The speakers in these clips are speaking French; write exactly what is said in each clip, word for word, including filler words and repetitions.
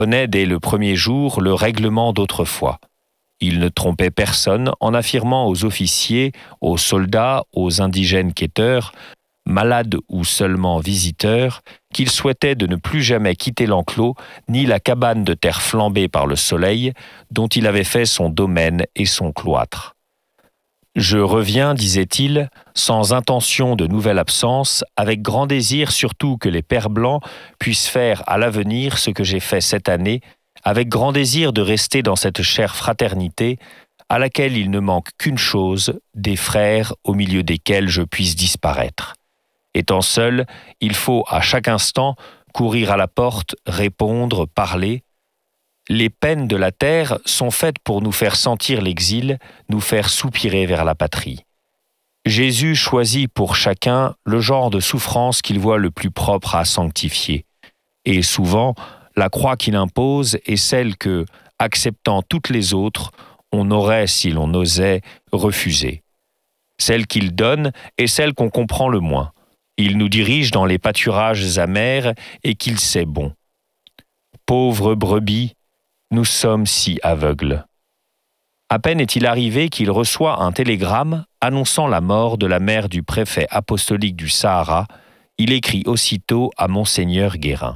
connaît dès le premier jour le règlement d'autrefois. Il ne trompait personne en affirmant aux officiers, aux soldats, aux indigènes quêteurs, malades ou seulement visiteurs, qu'il souhaitait de ne plus jamais quitter l'enclos ni la cabane de terre flambée par le soleil dont il avait fait son domaine et son cloître. Je reviens, disait-il, sans intention de nouvelle absence, avec grand désir surtout que les pères blancs puissent faire à l'avenir ce que j'ai fait cette année, avec grand désir de rester dans cette chère fraternité, à laquelle il ne manque qu'une chose, des frères au milieu desquels je puisse disparaître. Étant seul, il faut à chaque instant courir à la porte, répondre, parler. Les peines de la terre sont faites pour nous faire sentir l'exil, nous faire soupirer vers la patrie. Jésus choisit pour chacun le genre de souffrance qu'il voit le plus propre à sanctifier. Et souvent, la croix qu'il impose est celle que, acceptant toutes les autres, on aurait, si l'on osait, refusée. Celle qu'il donne est celle qu'on comprend le moins. Il nous dirige dans les pâturages amers et qu'il sait bon. Pauvres brebis, nous sommes si aveugles. À peine est-il arrivé qu'il reçoit un télégramme annonçant la mort de la mère du préfet apostolique du Sahara. Il écrit aussitôt à Monseigneur Guérin.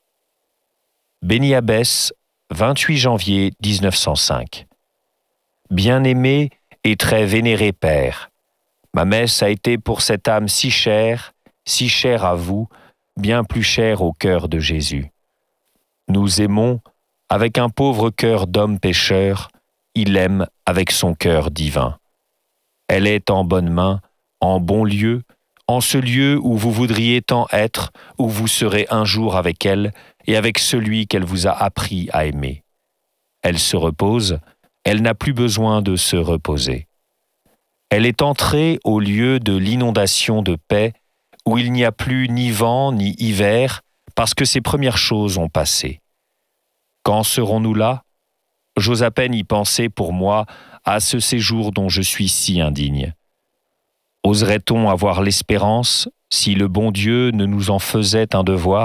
Béni Abbesse, vingt-huit janvier mille neuf cent cinq. Bien-aimé et très vénéré Père, ma messe a été pour cette âme si chère, si chère à vous, bien plus chère au cœur de Jésus. Nous aimons avec un pauvre cœur d'homme pécheur, il aime avec son cœur divin. Elle est en bonne main, en bon lieu, en ce lieu où vous voudriez tant être, où vous serez un jour avec elle et avec celui qu'elle vous a appris à aimer. Elle se repose, elle n'a plus besoin de se reposer. Elle est entrée au lieu de l'inondation de paix, où il n'y a plus ni vent ni hiver, parce que ces premières choses ont passé. Quand serons-nous là ? J'ose à peine y penser pour moi à ce séjour dont je suis si indigne. Oserait-on avoir l'espérance si le bon Dieu ne nous en faisait un devoir ?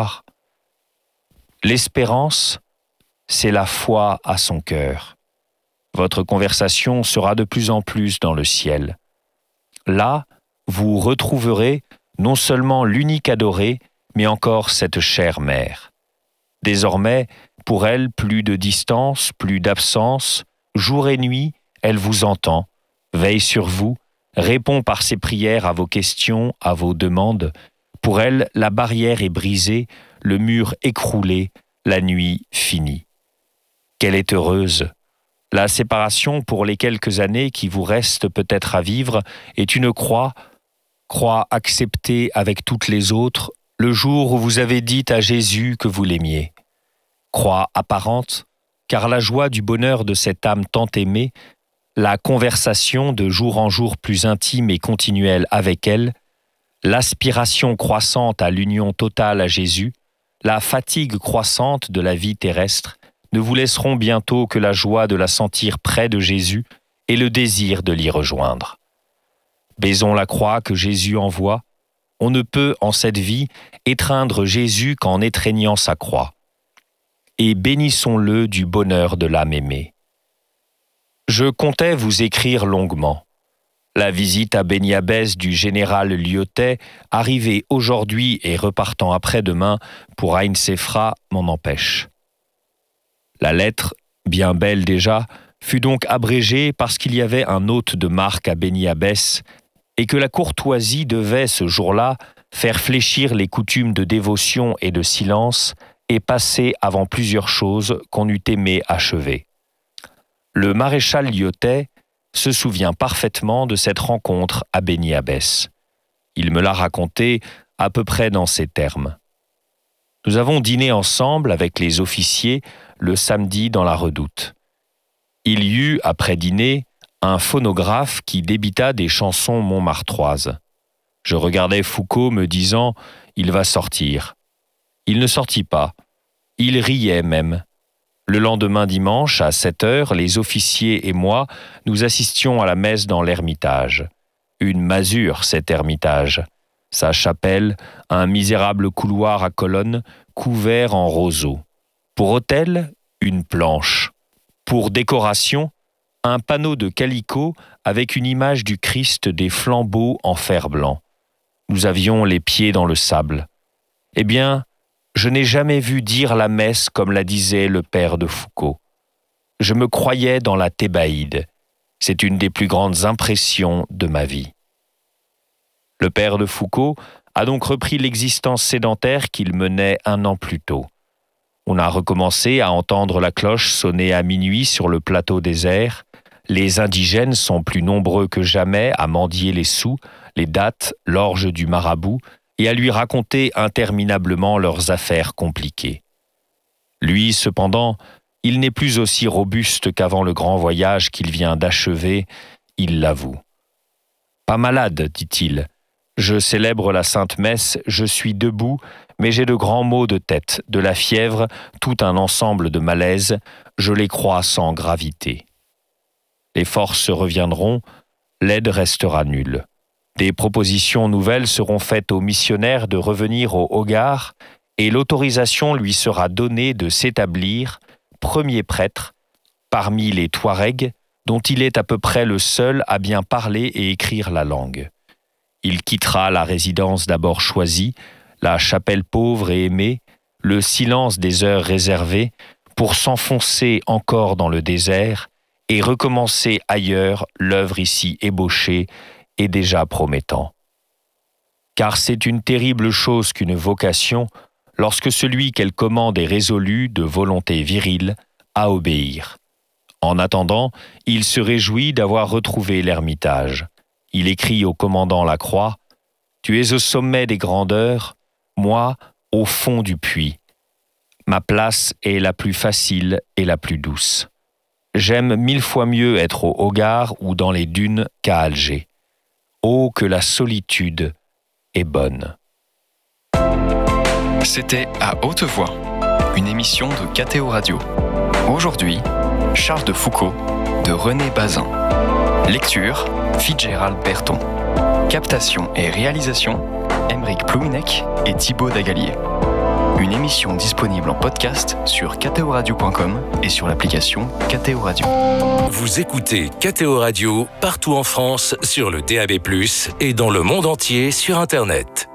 L'espérance, c'est la foi à son cœur. Votre conversation sera de plus en plus dans le ciel. Là, vous retrouverez non seulement l'unique adorée, mais encore cette chère mère. Désormais, pour elle, plus de distance, plus d'absence, jour et nuit, elle vous entend, veille sur vous, répond par ses prières à vos questions, à vos demandes. Pour elle, la barrière est brisée, le mur écroulé, la nuit finie. Qu'elle est heureuse! La séparation pour les quelques années qui vous restent peut-être à vivre est une croix, croix acceptée avec toutes les autres, le jour où vous avez dit à Jésus que vous l'aimiez. Croix apparente, car la joie du bonheur de cette âme tant aimée, la conversation de jour en jour plus intime et continuelle avec elle, l'aspiration croissante à l'union totale à Jésus, la fatigue croissante de la vie terrestre, ne vous laisseront bientôt que la joie de la sentir près de Jésus et le désir de l'y rejoindre. Baisons la croix que Jésus envoie. On ne peut, en cette vie, étreindre Jésus qu'en étreignant sa croix. Et bénissons-le du bonheur de l'âme aimée. Je comptais vous écrire longuement. La visite à Béni Abbesse du général Lyotet, arrivée aujourd'hui et repartant après-demain pour Ain Sefra, m'en empêche. La lettre, bien belle déjà, fut donc abrégée parce qu'il y avait un hôte de marque à Béni Abbesse et que la courtoisie devait, ce jour-là, faire fléchir les coutumes de dévotion et de silence et passer avant plusieurs choses qu'on eût aimé achever. Le maréchal Lyotet se souvient parfaitement de cette rencontre à Béni Abbesse. Il me l'a raconté à peu près dans ces termes. Nous avons dîné ensemble avec les officiers le samedi dans la redoute. Il y eut, après dîner, un phonographe qui débita des chansons montmartroises. Je regardais Foucault me disant « Il va sortir ». Il ne sortit pas. Il riait même. Le lendemain dimanche, à sept heures, les officiers et moi, nous assistions à la messe dans l'Ermitage. Une masure, cet Ermitage. Sa chapelle, un misérable couloir à colonnes couvert en roseaux. Pour autel, une planche. Pour décoration, un panneau de calicot avec une image du Christ des flambeaux en fer blanc. Nous avions les pieds dans le sable. Eh bien, je n'ai jamais vu dire la messe comme la disait le père de Foucault. Je me croyais dans la Thébaïde. C'est une des plus grandes impressions de ma vie. Le père de Foucault a donc repris l'existence sédentaire qu'il menait un an plus tôt. On a recommencé à entendre la cloche sonner à minuit sur le plateau désert. Les indigènes sont plus nombreux que jamais à mendier les sous, les dattes, l'orge du marabout et à lui raconter interminablement leurs affaires compliquées. Lui, cependant, il n'est plus aussi robuste qu'avant le grand voyage qu'il vient d'achever, il l'avoue. « Pas malade, dit-il. Je célèbre la Sainte Messe, je suis debout, mais j'ai de grands maux de tête, de la fièvre, tout un ensemble de malaises, je les crois sans gravité. Les forces reviendront, l'aide restera nulle. Des propositions nouvelles seront faites aux missionnaires de revenir au Hogar et l'autorisation lui sera donnée de s'établir, premier prêtre, parmi les Touaregs, dont il est à peu près le seul à bien parler et écrire la langue. Il quittera la résidence d'abord choisie, la chapelle pauvre et aimée, le silence des heures réservées, pour s'enfoncer encore dans le désert et recommencer ailleurs l'œuvre ici ébauchée et déjà promettant. Car c'est une terrible chose qu'une vocation, lorsque celui qu'elle commande est résolu, de volonté virile, à obéir. En attendant, il se réjouit d'avoir retrouvé l'ermitage. Il écrit au commandant Lacroix « Tu es au sommet des grandeurs, moi, au fond du puits. Ma place est la plus facile et la plus douce. J'aime mille fois mieux être au Hogar ou dans les dunes qu'à Alger. Oh, que la solitude est bonne. » C'était À haute voix, une émission de K T O Radio. Aujourd'hui, Charles de Foucault, de René Bazin. Lecture, Fitzgerald Berton. Captation et réalisation, Aymeric Plouinec et Thibaut Dagalier. Une émission disponible en podcast sur k t o radio point com et sur l'application K T O Radio. Vous écoutez K T O Radio partout en France sur le D A B plus, et dans le monde entier sur Internet.